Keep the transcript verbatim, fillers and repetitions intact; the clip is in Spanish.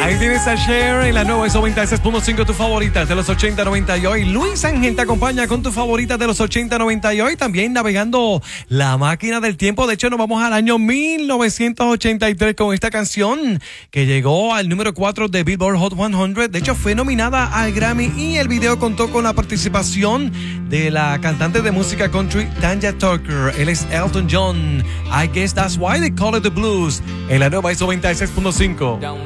Ahí tienes a Cher en la nueva noventa y seis punto cinco, tu favorita de los ochenta noventa y hoy. Luis Ángel te acompaña con tu favorita de los ochenta noventa y hoy. También navegando la máquina del tiempo. De hecho, nos vamos al año mil novecientos ochenta y tres con esta canción que llegó al número cuatro de Billboard Hot cien. De hecho, fue nominada al Grammy y el video contó con la participación de la cantante de música country Tanya Tucker. Él es Elton John. I guess that's why they call it the blues. En la nueva noventa y seis punto cinco.